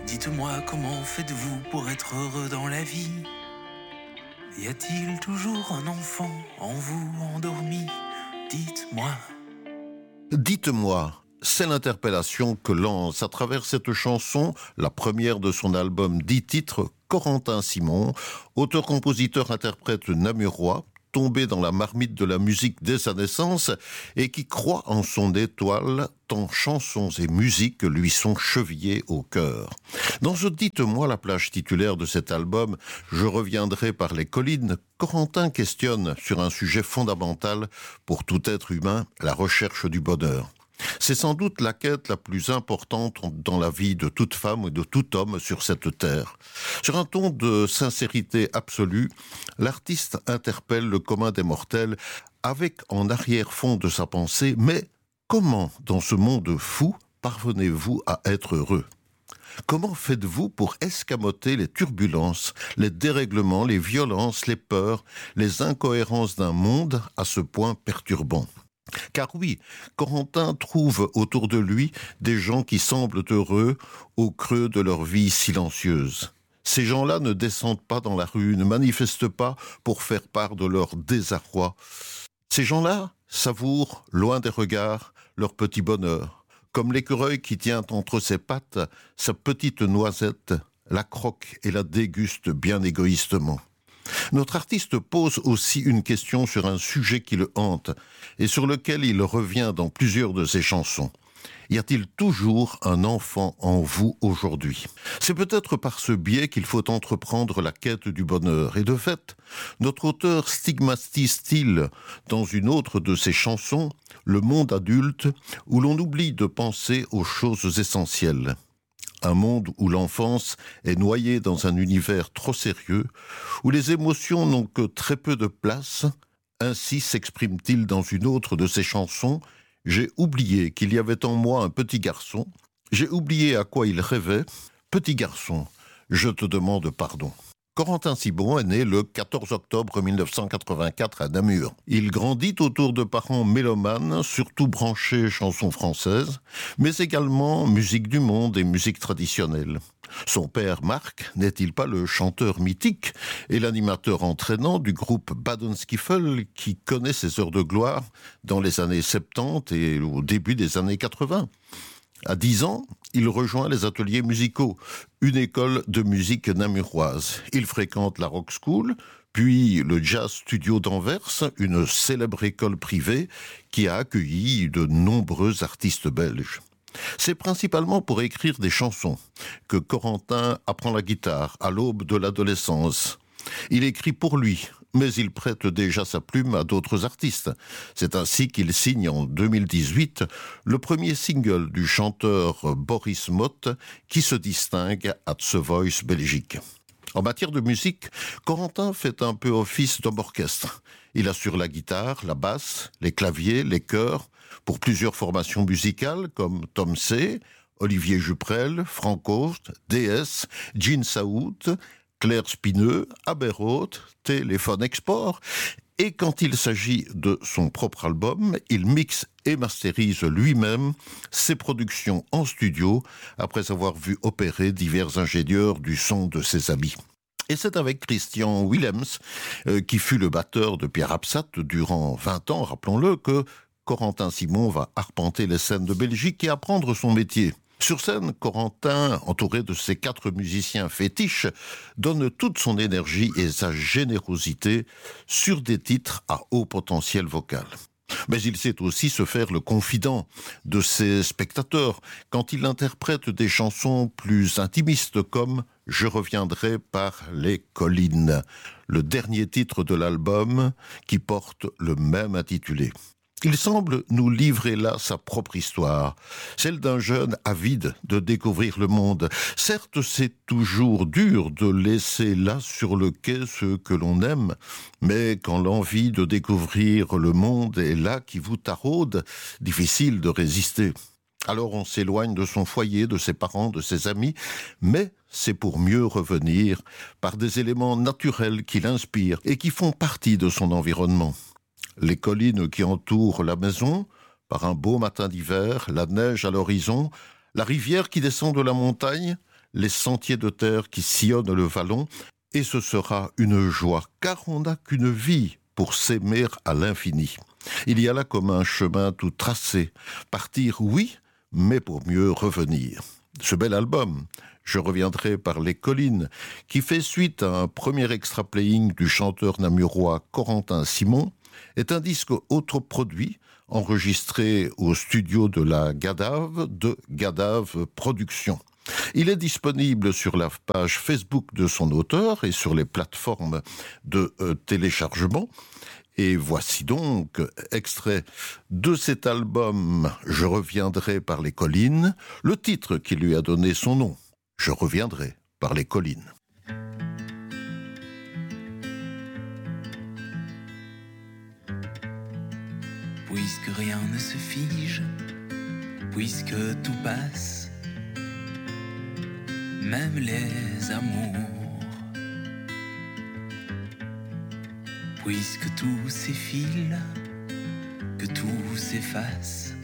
Dites-moi comment faites-vous pour être heureux dans la vie? Y a-t-il toujours un enfant en vous endormi? Dites-moi. Dites-moi, c'est l'interpellation que lance à travers cette chanson, la première de son album 10 titres, Corentin Simon, auteur-compositeur-interprète namurois, tombé dans la marmite de la musique dès sa naissance et qui croit en son étoile, tant chansons et musiques lui sont chevillées au cœur. Dans ce Dites-moi, la plage titulaire de cet album, Je reviendrai par les collines, Corentin questionne sur un sujet fondamental pour tout être humain, la recherche du bonheur. C'est sans doute la quête la plus importante dans la vie de toute femme et de tout homme sur cette terre. Sur un ton de sincérité absolue, l'artiste interpelle le commun des mortels avec en arrière-fond de sa pensée, mais comment, dans ce monde fou, parvenez-vous à être heureux ? Comment faites-vous pour escamoter les turbulences, les dérèglements, les violences, les peurs, les incohérences d'un monde à ce point perturbant ? Car oui, Corentin trouve autour de lui des gens qui semblent heureux au creux de leur vie silencieuse. Ces gens-là ne descendent pas dans la rue, ne manifestent pas pour faire part de leur désarroi. Ces gens-là savourent, loin des regards, leur petit bonheur. Comme l'écureuil qui tient entre ses pattes sa petite noisette, la croque et la déguste bien égoïstement. Notre artiste pose aussi une question sur un sujet qui le hante et sur lequel il revient dans plusieurs de ses chansons. Y a-t-il toujours un enfant en vous aujourd'hui ? C'est peut-être par ce biais qu'il faut entreprendre la quête du bonheur. Et de fait, notre auteur stigmatise-t-il dans une autre de ses chansons le monde adulte où l'on oublie de penser aux choses essentielles. Un monde où l'enfance est noyée dans un univers trop sérieux, où les émotions n'ont que très peu de place. Ainsi s'exprime-t-il dans une autre de ses chansons « J'ai oublié qu'il y avait en moi un petit garçon. J'ai oublié à quoi il rêvait. Petit garçon, je te demande pardon. » Corentin Simon est né le 14 octobre 1984 à Namur. Il grandit autour de parents mélomanes, surtout branchés chansons françaises, mais également musique du monde et musique traditionnelle. Son père, Marc, n'est-il pas le chanteur mythique et l'animateur entraînant du groupe Badenskiffel qui connaît ses heures de gloire dans les années 70 et au début des années 80 ? À 10 ans, il rejoint les ateliers musicaux, une école de musique namuroise. Il fréquente la Rock School, puis le Jazz Studio d'Anvers, une célèbre école privée qui a accueilli de nombreux artistes belges. C'est principalement pour écrire des chansons que Corentin apprend la guitare à l'aube de l'adolescence. Il écrit pour lui, mais il prête déjà sa plume à d'autres artistes. C'est ainsi qu'il signe en 2018 le premier single du chanteur Boris Mott qui se distingue à The Voice Belgique. En matière de musique, Corentin fait un peu office d'homme orchestre. Il assure la guitare, la basse, les claviers, les chœurs pour plusieurs formations musicales comme Tom C., Olivier Juprel, Frank Oost, DS, Gene Saoud, Claire Spineux, Aberroth, Téléphone Export. Et quand il s'agit de son propre album, il mixe et masterise lui-même ses productions en studio après avoir vu opérer divers ingénieurs du son de ses amis. Et c'est avec Christian Willems, qui fut le batteur de Pierre Absat durant 20 ans, rappelons-le, que Corentin Simon va arpenter les scènes de Belgique et apprendre son métier. Sur scène, Corentin, entouré de ses 4 musiciens fétiches, donne toute son énergie et sa générosité sur des titres à haut potentiel vocal. Mais il sait aussi se faire le confident de ses spectateurs quand il interprète des chansons plus intimistes comme « Je reviendrai par les collines », le dernier titre de l'album qui porte le même intitulé. Il semble nous livrer là sa propre histoire, celle d'un jeune avide de découvrir le monde. Certes, c'est toujours dur de laisser là sur le quai ceux que l'on aime, mais quand l'envie de découvrir le monde est là qui vous taraude, difficile de résister. Alors on s'éloigne de son foyer, de ses parents, de ses amis, mais c'est pour mieux revenir par des éléments naturels qui l'inspirent et qui font partie de son environnement. Les collines qui entourent la maison, par un beau matin d'hiver, la neige à l'horizon, la rivière qui descend de la montagne, les sentiers de terre qui sillonnent le vallon, et ce sera une joie, car on n'a qu'une vie pour s'aimer à l'infini. Il y a là comme un chemin tout tracé. Partir, oui, mais pour mieux revenir. Ce bel album, Je reviendrai par les collines, qui fait suite à un premier extra-playing du chanteur namurois Corentin Simon, est un disque autoproduit, enregistré au studio de la Gadave de Gadave Productions. Il est disponible sur la page Facebook de son auteur et sur les plateformes de téléchargement. Et voici donc, extrait de cet album « Je reviendrai par les collines », le titre qui lui a donné son nom, « Je reviendrai par les collines ». Puisque rien ne se fige, puisque tout passe, même les amours, puisque tout s'effile, que tout s'efface,